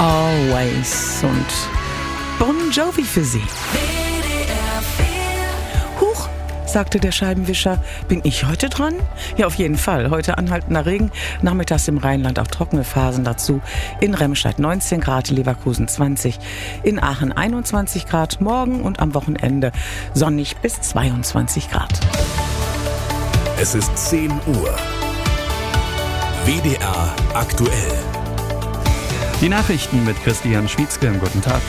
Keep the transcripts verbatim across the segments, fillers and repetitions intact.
Always und Bon Jovi für Sie. Huch, sagte der Scheibenwischer, bin ich heute dran? Ja, auf jeden Fall. Heute anhaltender Regen, nachmittags im Rheinland auch trockene Phasen dazu. In Remscheid neunzehn Grad, Leverkusen zwanzig, in Aachen einundzwanzig Grad, morgen und am Wochenende sonnig bis zweiundzwanzig Grad. Es ist zehn Uhr. W D R aktuell. Die Nachrichten mit Christian Schwietzke. Guten Tag.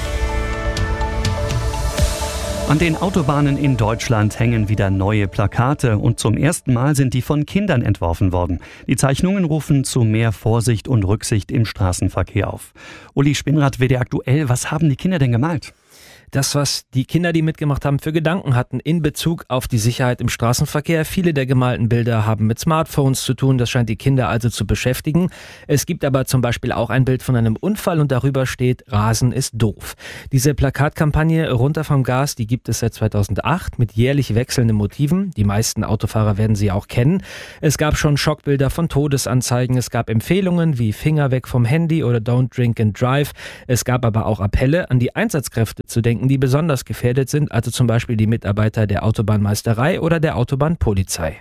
An den Autobahnen in Deutschland hängen wieder neue Plakate und zum ersten Mal sind die von Kindern entworfen worden. Die Zeichnungen rufen zu mehr Vorsicht und Rücksicht im Straßenverkehr auf. Uli Spinnrad, W D R aktuell, was haben die Kinder denn gemalt? Das, was die Kinder, die mitgemacht haben, für Gedanken hatten in Bezug auf die Sicherheit im Straßenverkehr. Viele der gemalten Bilder haben mit Smartphones zu tun, das scheint die Kinder also zu beschäftigen. Es gibt aber zum Beispiel auch ein Bild von einem Unfall und darüber steht, Rasen ist doof. Diese Plakatkampagne Runter vom Gas, die gibt es seit zweitausendacht mit jährlich wechselnden Motiven. Die meisten Autofahrer werden sie auch kennen. Es gab schon Schockbilder von Todesanzeigen, es gab Empfehlungen wie Finger weg vom Handy oder Don't Drink and Drive. Es gab aber auch Appelle an die Einsatzkräfte zu denken, die besonders gefährdet sind, also zum Beispiel die Mitarbeiter der Autobahnmeisterei oder der Autobahnpolizei.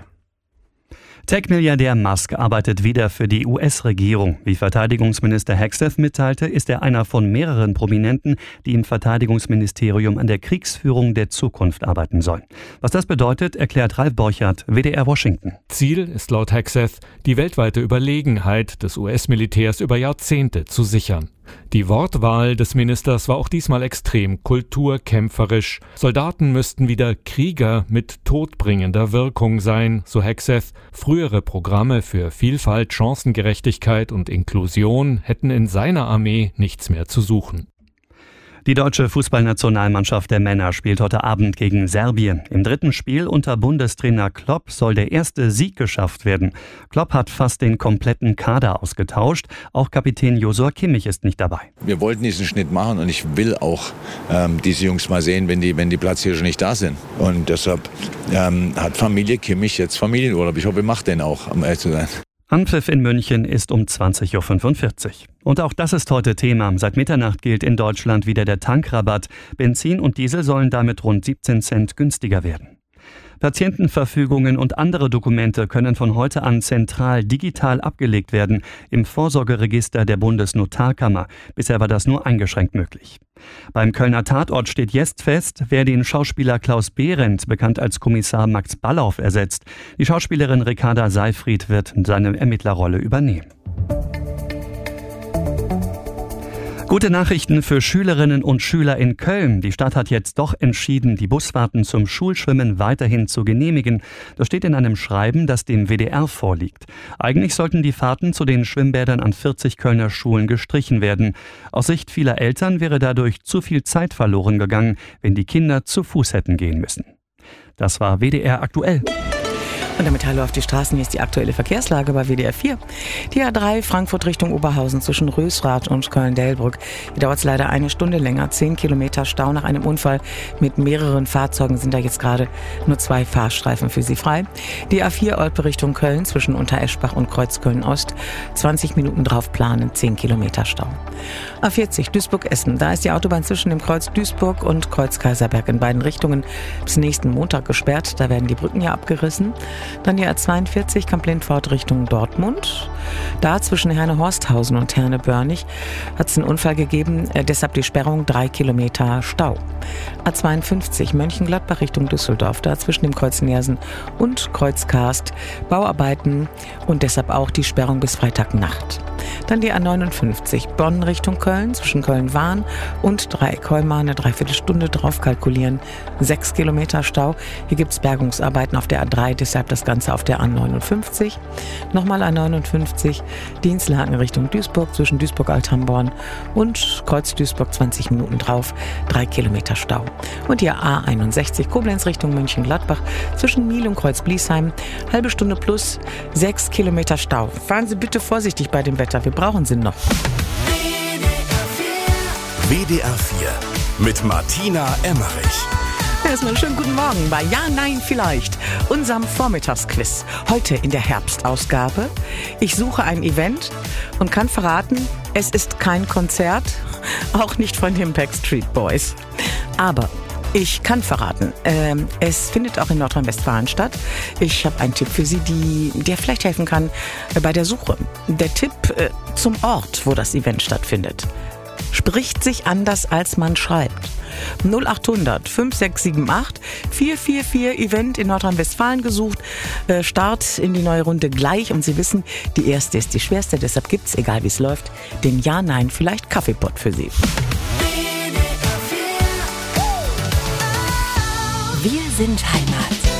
Tech-Milliardär Musk arbeitet wieder für die U S-Regierung. Wie Verteidigungsminister Hegseth mitteilte, ist er einer von mehreren Prominenten, die im Verteidigungsministerium an der Kriegsführung der Zukunft arbeiten sollen. Was das bedeutet, erklärt Ralf Borchardt, W D R Washington. Ziel ist laut Hegseth, die weltweite Überlegenheit des U S-Militärs über Jahrzehnte zu sichern. Die Wortwahl des Ministers war auch diesmal extrem kulturkämpferisch. Soldaten müssten wieder Krieger mit todbringender Wirkung sein, so Hegseth. Frühere Programme für Vielfalt, Chancengerechtigkeit und Inklusion hätten in seiner Armee nichts mehr zu suchen. Die deutsche Fußballnationalmannschaft der Männer spielt heute Abend gegen Serbien. Im dritten Spiel unter Bundestrainer Klopp soll der erste Sieg geschafft werden. Klopp hat fast den kompletten Kader ausgetauscht. Auch Kapitän Josua Kimmich ist nicht dabei. Wir wollten diesen Schnitt machen und ich will auch ähm, diese Jungs mal sehen, wenn die, wenn die Platzhirsche nicht da sind. Und deshalb ähm, hat Familie Kimmich jetzt Familienurlaub. Ich hoffe, ihr macht den auch, um ehrlich zu sein. Anpfiff in München ist um zwanzig Uhr fünfundvierzig. Und auch das ist heute Thema. Seit Mitternacht gilt in Deutschland wieder der Tankrabatt. Benzin und Diesel sollen damit rund siebzehn Cent günstiger werden. Patientenverfügungen und andere Dokumente können von heute an zentral digital abgelegt werden im Vorsorgeregister der Bundesnotarkammer. Bisher war das nur eingeschränkt möglich. Beim Kölner Tatort steht jetzt fest, wer den Schauspieler Klaus Behrendt, bekannt als Kommissar Max Ballauf, ersetzt. Die Schauspielerin Ricarda Seyfried wird seine Ermittlerrolle übernehmen. Gute Nachrichten für Schülerinnen und Schüler in Köln. Die Stadt hat jetzt doch entschieden, die Busfahrten zum Schulschwimmen weiterhin zu genehmigen. Das steht in einem Schreiben, das dem W D R vorliegt. Eigentlich sollten die Fahrten zu den Schwimmbädern an vierzig Kölner Schulen gestrichen werden. Aus Sicht vieler Eltern wäre dadurch zu viel Zeit verloren gegangen, wenn die Kinder zu Fuß hätten gehen müssen. Das war W D R aktuell. Und damit hallo auf die Straßen, hier ist die aktuelle Verkehrslage bei W D R vier. Die A drei Frankfurt Richtung Oberhausen zwischen Rösrath und Köln-Delbrück. Hier dauert es leider eine Stunde länger. Zehn Kilometer Stau nach einem Unfall mit mehreren Fahrzeugen sind da jetzt gerade nur zwei Fahrstreifen für Sie frei. Die A vier Olpe Richtung Köln zwischen Untereschbach und Kreuzköln-Ost. zwanzig Minuten drauf planen, zehn Kilometer Stau. A vierzig Duisburg-Essen. Da ist die Autobahn zwischen dem Kreuz Duisburg und Kreuz Kaiserberg in beiden Richtungen bis nächsten Montag gesperrt. Da werden die Brücken ja abgerissen. Dann die A zweiundvierzig Kamp-Lindfort Richtung Dortmund. Da zwischen Herne-Horsthausen und Herne-Börnig hat es einen Unfall gegeben, äh, deshalb die Sperrung drei Kilometer Stau. A zweiundfünfzig Mönchengladbach Richtung Düsseldorf, da zwischen dem Kreuz Neersen und Kreuz Karst Bauarbeiten und deshalb auch die Sperrung bis Freitagnacht. Dann die A neunundfünfzig Bonn Richtung Köln zwischen Köln-Wahn und Dreieck-Heumar eine Dreiviertelstunde drauf kalkulieren. Sechs Kilometer Stau. Hier gibt es Bergungsarbeiten auf der A drei, deshalb das Ganze auf der A neunundfünfzig. Nochmal A neunundfünfzig Dienstlaken Richtung Duisburg zwischen Duisburg-Althamborn und Kreuz Duisburg zwanzig Minuten drauf. Drei Kilometer Stau. Und die A einundsechzig Koblenz Richtung Mönchengladbach zwischen Miel und Kreuz-Bliesheim. Halbe Stunde plus sechs Kilometer Stau. Fahren Sie bitte vorsichtig bei dem Wetter. Wir brauchen sie noch. W D R vier mit Martina Emmerich. Erstmal einen schönen guten Morgen bei Ja, Nein, Vielleicht, unserem Vormittagsquiz. Heute in der Herbstausgabe. Ich suche ein Event und kann verraten, Es ist kein Konzert, auch nicht von den Backstreet Boys. Aber ich kann verraten, ähm, es findet auch in Nordrhein-Westfalen statt. Ich habe einen Tipp für Sie, die, der vielleicht helfen kann äh, bei der Suche. Der Tipp äh, zum Ort, wo das Event stattfindet. Spricht sich anders, als man schreibt. null acht hundert fünf sechs sieben acht vier vier vier Event in Nordrhein-Westfalen gesucht. Äh, Start in die neue Runde gleich. Und Sie wissen, die erste ist die schwerste. Deshalb gibt's, egal wie es läuft, den Ja-Nein, vielleicht Kaffeepott für Sie. Wir sind Heimat.